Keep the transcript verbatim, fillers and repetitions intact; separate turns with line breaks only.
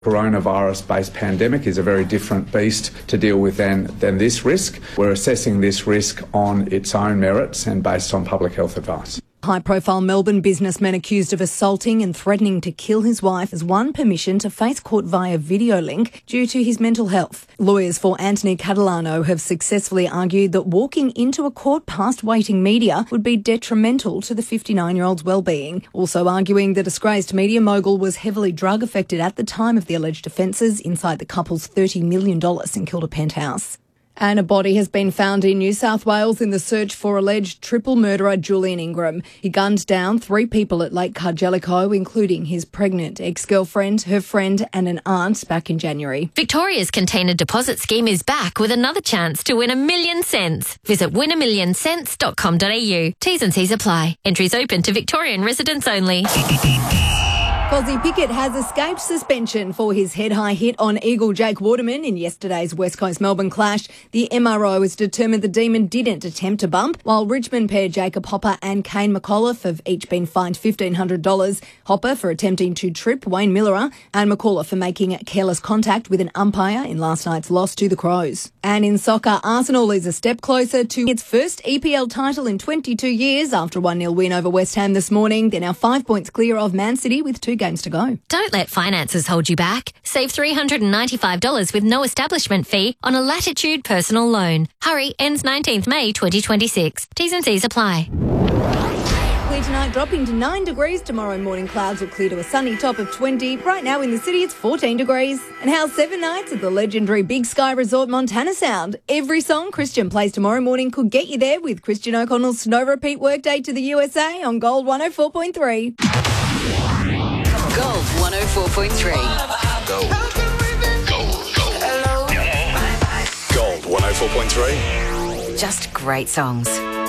Coronavirus-based pandemic is a very different beast to deal with than, than this risk. We're assessing this risk on its own merits and based on public health advice.
High-profile Melbourne businessman accused of assaulting and threatening to kill his wife has won permission to face court via video link due to his mental health. Lawyers for Anthony Catalano have successfully argued that walking into a court past waiting media would be detrimental to the fifty-nine-year-old's well-being, also arguing the disgraced media mogul was heavily drug-affected at the time of the alleged offences inside the couple's thirty million dollars St Kilda penthouse. And a body has been found in New South Wales in the search for alleged triple murderer Julian Ingram. He gunned down three people at Lake Cargellico, including his pregnant ex-girlfriend, her friend and an aunt back in January.
Victoria's container deposit scheme is back with another chance to win a million cents. Visit win a million cents dot com dot a u. T's and C's apply. Entries open to Victorian residents only.
Fozzie Pickett has escaped suspension for his head-high hit on Eagle Jake Waterman in yesterday's West Coast Melbourne clash. The M R O has determined the Demon didn't attempt to bump, while Richmond pair Jacob Hopper and Kane McAuliffe have each been fined fifteen hundred dollars. Hopper for attempting to trip Wayne Millerer and McAuliffe for making careless contact with an umpire in last night's loss to the Crows. And in soccer, Arsenal is a step closer to its first E P L title in twenty-two years after a one nil win over West Ham this morning. They're now five points clear of Man City with two games to go.
Don't let finances hold you back. Save three hundred ninety-five dollars with no establishment fee on a Latitude personal loan. Hurry, ends nineteenth May twenty twenty-six. T's and C's apply.
Clear tonight, dropping to nine degrees. Tomorrow morning clouds will clear to a sunny top of twenty. Right now in the city it's fourteen degrees. And how's seven nights at the legendary Big Sky Resort Montana sound? Every song Christian plays tomorrow morning could get you there with Christian O'Connell's Snow Repeat Workday to the U S A on Gold one oh four point three.
Gold one oh four point three.
Gold. Gold. Gold. Gold one oh four point three.
Just great songs.